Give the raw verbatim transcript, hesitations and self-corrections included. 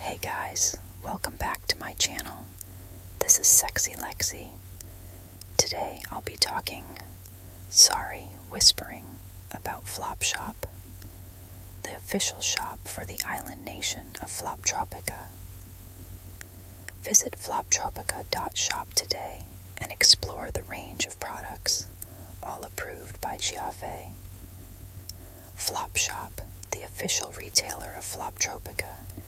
Hey guys, welcome back to my channel. This is Sexy Lexi. Today I'll be talking, sorry, whispering about Flopshop, the official shop for the island nation of Floptropica. Visit floptropica dot shop today and explore the range of products, all approved by Giave. Flopshop, the official retailer of Floptropica,